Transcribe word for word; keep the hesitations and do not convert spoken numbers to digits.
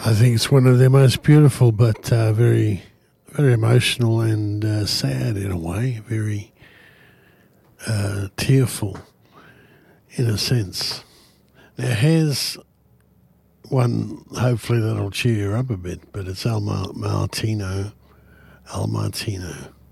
I think it's one of their most beautiful, but uh, very, very emotional and uh, sad in a way. Very uh, tearful, in a sense. Now, here's one, hopefully that'll cheer you up a bit, but it's Al Mar- Martino, Al Martino.